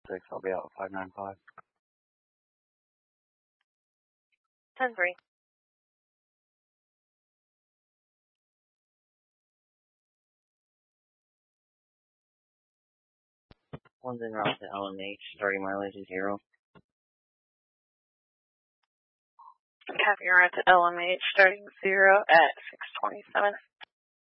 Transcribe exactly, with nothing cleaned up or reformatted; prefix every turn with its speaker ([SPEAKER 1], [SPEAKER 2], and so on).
[SPEAKER 1] six, I'll be out at five nine five.
[SPEAKER 2] ten three.
[SPEAKER 3] One's en route to L M H, starting mileage is zero.
[SPEAKER 2] Copy, you're at L M H, starting zero at six twenty-seven.